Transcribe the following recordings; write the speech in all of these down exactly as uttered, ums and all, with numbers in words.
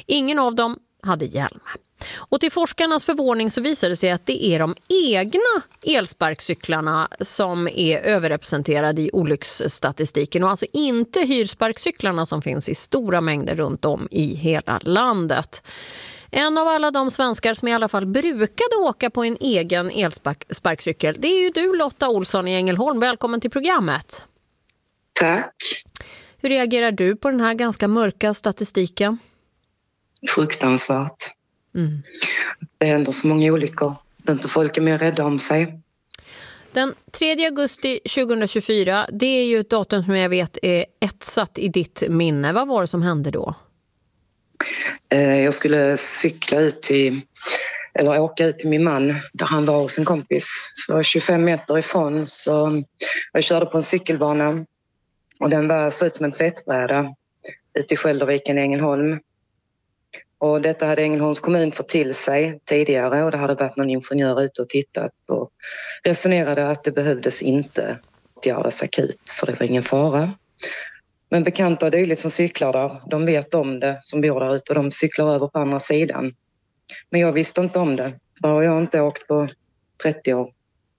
Ingen av dem hade hjälm. Och till forskarnas förvåning så visade det sig att det är de egna elsparkcyklarna som är överrepresenterade i olycksstatistiken och alltså inte hyrsparkcyklarna som finns i stora mängder runt om i hela landet. En av alla de svenskar som i alla fall brukade åka på en egen elsparkcykel, det är ju du, Lotta Olsson i Ängelholm. Välkommen till programmet. Tack. Hur reagerar du på den här ganska mörka statistiken? Fruktansvärt. Mm. Det händer så många olyckor. Det är inte folk är mer rädda om sig. Den tredje augusti tjugohundratjugofyra, det är ju ett datum som jag vet är etsat i ditt minne. Vad var det som hände då? Jag skulle cykla ut till, eller åka ut till min man där han var hos en kompis. Så tjugofem meter ifrån så jag körde på en cykelbana och den var så ut som en tvättbräda ute i Skälderviken i Ängelholm. Och detta hade Ängelholms kommun fått till sig tidigare och det hade varit någon ingenjör ute och tittat och resonerade att det behövdes inte göras akut för det var ingen fara. Men bekanta och dylikt som cyklar där, de vet om det som bor där ute och de cyklar över på andra sidan. Men jag visste inte om det, för jag har inte åkt på trettio år.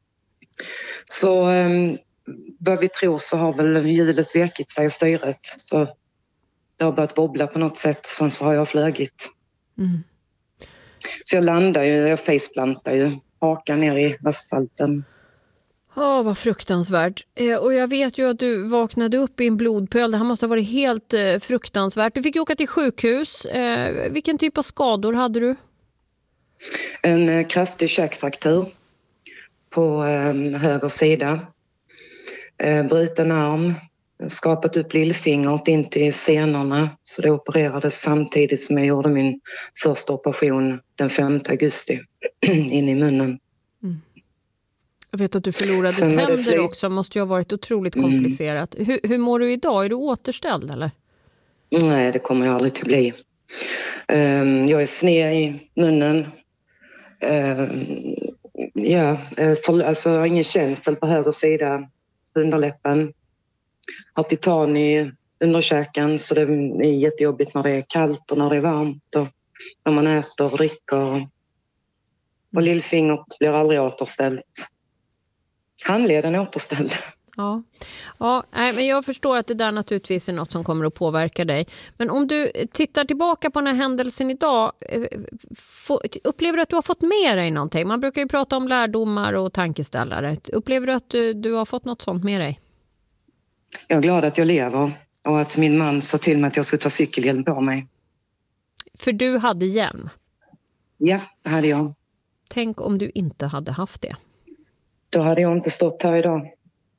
Så eh, vad vi tror så har väl hjulet vekit sig och styret. Så det har börjat wobbla på något sätt och sen så har jag flögit. Mm. Så jag landar ju, jag faceplantar ju, hakan ner i asfalten. Ja, oh, vad fruktansvärt. Eh, och jag vet ju att du vaknade upp i en blodpöl. Det här måste ha varit helt eh, fruktansvärt. Du fick ju åka till sjukhus. Eh, vilken typ av skador hade du? En eh, kraftig käkfraktur på eh, höger sida. Eh, bruten arm. Skapat upp lillfingret in till senorna. Så det opererades samtidigt som jag gjorde min första operation den femte augusti in i munnen. Mm. Jag vet att du förlorade Sen tänder fly- också. Måste ju ha varit otroligt komplicerat. Mm. Hur, hur mår du idag? Är du återställd eller? Nej, det kommer jag aldrig till bli. Um, jag är sned i munnen. Um, ja, för, alltså jag har ingen känsel på höger sida underläppen. Har titan i underkäken så det är jättejobbigt när det är kallt och när det är varmt och när man äter och dricker. Och, och lillfingret blir aldrig återställt. Handleden är återställd. Ja, ja nej, men jag förstår att det där naturligtvis är något som kommer att påverka dig. Men om du tittar tillbaka på den här händelsen idag, upplever du att du har fått med dig någonting? Man brukar ju prata om lärdomar och tankeställare. Upplever du att du, du har fått något sånt med dig? Jag är glad att jag lever och att min man sa till mig att jag skulle ta cykelhjälm på mig. För du hade hjälm? Ja, det hade jag. Tänk om du inte hade haft det. Då hade jag inte stått här idag.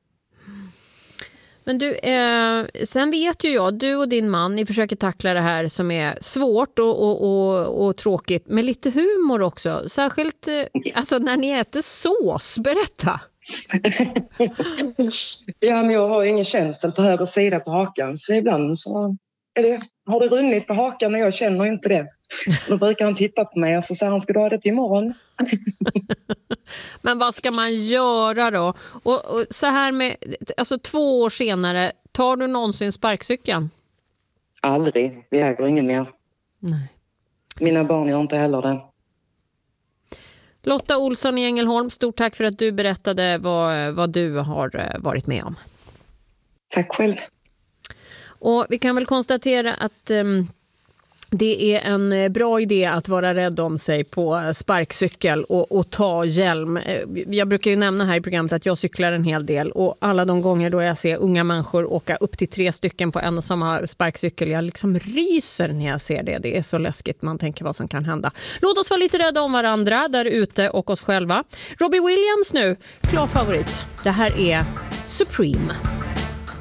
Men du, eh, sen vet ju jag, du och din man, ni försöker tackla det här som är svårt och, och, och, och tråkigt, med lite humor också. Särskilt eh, alltså när ni äter sås, berätta. Ja, men jag har ju ingen känsel på höger sida på hakan, så ibland så är det, har det runnit på hakan och jag känner inte det. Då brukar han titta på mig och så säger han, ska du ha det till imorgon? Men vad ska man göra då? Och, och så här med, alltså två år senare, tar du någonsin sparkcykeln? Aldrig, vi äger ingen mer. Nej. Mina barn gör inte heller det. Lotta Olsson i Ängelholm, stort tack för att du berättade vad, vad du har varit med om. Tack själv. Och vi kan väl konstatera att um, det är en bra idé att vara rädd om sig på sparkcykel och, och ta hjälm. Jag brukar ju nämna här i programmet att jag cyklar en hel del och alla de gånger då jag ser unga människor åka upp till tre stycken på en och samma sparkcykel, jag liksom ryser när jag ser det. Det är så läskigt, man tänker vad som kan hända. Låt oss vara lite rädda om varandra där ute och oss själva. Robbie Williams nu, klar favorit. Det här är Supreme.